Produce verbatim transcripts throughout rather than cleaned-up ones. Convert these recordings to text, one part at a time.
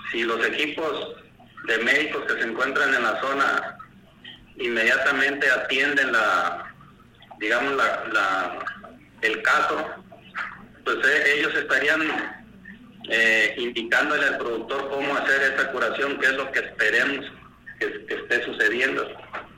si los equipos de médicos que se encuentran en la zona inmediatamente atienden la, digamos, la, la el caso, pues eh, ellos estarían eh, indicándole al productor cómo hacer esa curación, que es lo que esperemos que, que esté sucediendo.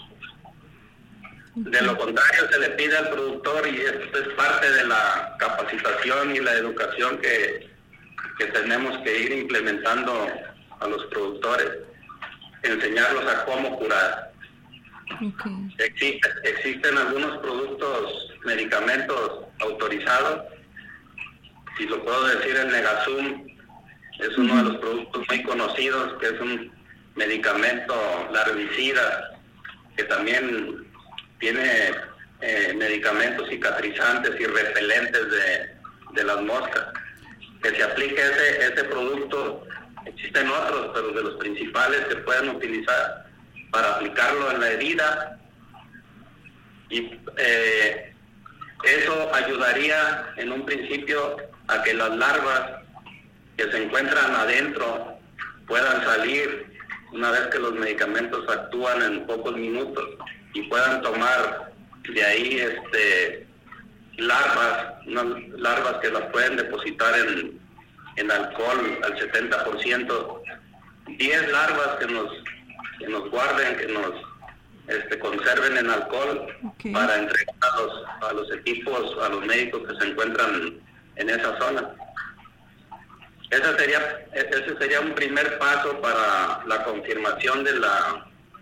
De lo contrario, se le pide al productor, y esto es parte de la capacitación y la educación que, que tenemos que ir implementando a los productores, enseñarlos a cómo curar. Okay. Existe, existen algunos productos, medicamentos autorizados, si lo puedo decir, el Negasum es uno uh-huh. de los productos muy conocidos, que es un medicamento larvicida, que también tiene eh, medicamentos cicatrizantes y repelentes de, de las moscas. Que se aplique ese, ese producto, existen otros, pero de los principales se pueden utilizar para aplicarlo en la herida, y eh, eso ayudaría en un principio a que las larvas que se encuentran adentro puedan salir una vez que los medicamentos actúan en pocos minutos, y puedan tomar de ahí este larvas, unas larvas que las pueden depositar en, en alcohol al setenta por ciento, diez larvas que nos, que nos guarden, que nos este, conserven en alcohol, okay. para entregar a los, a los equipos, a los médicos que se encuentran en esa zona. Ese sería, ese sería un primer paso para la confirmación de la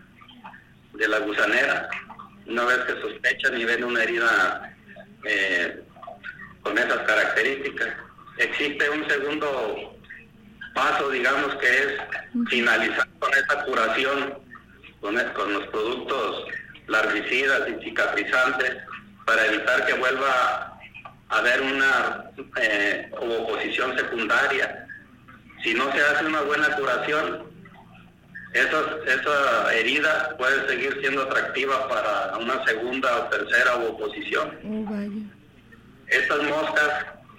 de la gusanera, una vez que sospechan y ven una herida eh, con esas características. Existe un segundo paso, digamos, que es finalizar con esa curación con, con los productos larvicidas y cicatrizantes, para evitar que vuelva a haber una eh, oposición secundaria. Si no se hace una buena curación, Esa, esa herida puede seguir siendo atractiva para una segunda o tercera ovoposición. Oh, vaya. Estas moscas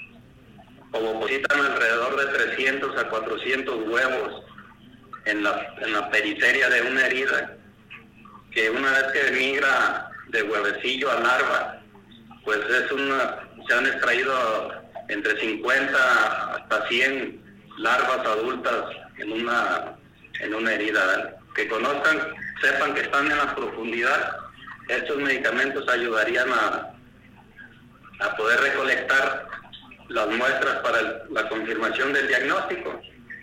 ovopositan alrededor de trescientos a cuatrocientos huevos en la, en la periferia de una herida, que una vez que migra de huevecillo a larva, pues es una, se han extraído entre cincuenta hasta cien larvas adultas en una en una herida, ¿verdad? Que conozcan, sepan que están en la profundidad. Estos medicamentos ayudarían a, a poder recolectar las muestras para el, la confirmación del diagnóstico.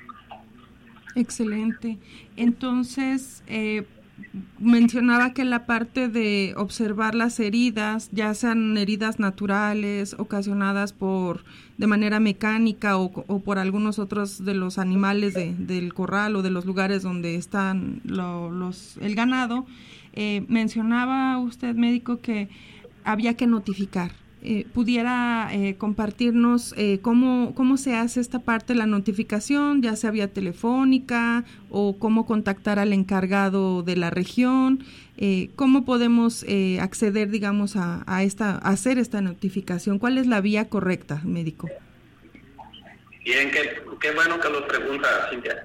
Excelente. Entonces, eh, mencionaba que la parte de observar las heridas, ya sean heridas naturales, ocasionadas por de manera mecánica o, o por algunos otros de los animales de, del corral o de los lugares donde están lo, los el ganado, eh, mencionaba usted, médico, que había que notificar. Eh, ¿Pudiera eh, compartirnos eh, cómo, cómo se hace esta parte de la notificación, ya sea vía telefónica o cómo contactar al encargado de la región? Eh, ¿Cómo podemos eh, acceder, digamos, a, a, esta, a hacer esta notificación? ¿Cuál es la vía correcta, médico? Bien, qué, qué bueno que lo pregunta, Cintia.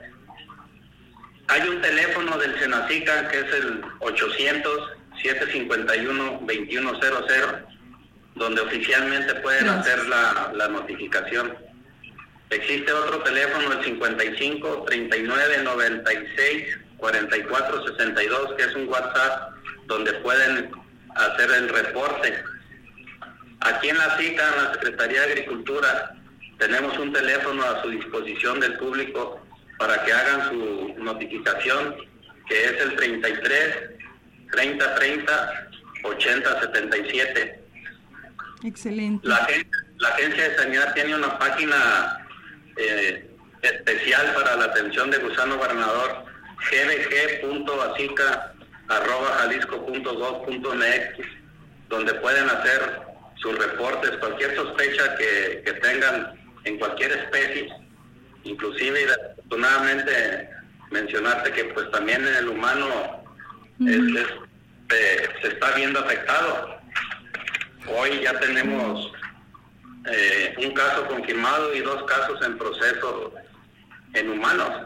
Hay un teléfono del Senacica que es el ochocientos, siete cincuenta y uno, veintiuno cero cero, donde oficialmente pueden Gracias. hacer la, la notificación. Existe otro teléfono, el cincuenta y cinco, treinta y nueve, noventa y seis, cuarenta y cuatro, sesenta y dos, que es un WhatsApp donde pueden hacer el reporte. Aquí en la SICA, en la Secretaría de Agricultura, tenemos un teléfono a su disposición del público para que hagan su notificación, que es el treinta y tres, treinta, treinta, ochenta, setenta y siete. Excelente. La, la Agencia de Sanidad tiene una página eh, especial para la atención de gusano barrenador, g b g punto basica arroba jalisco punto gov punto m x, donde pueden hacer sus reportes, cualquier sospecha que, que tengan en cualquier especie. Inclusive, afortunadamente, mencionarte que pues también en el humano uh-huh. es, es, eh, se está viendo afectado. Hoy ya tenemos eh, un caso confirmado y dos casos en proceso en humanos.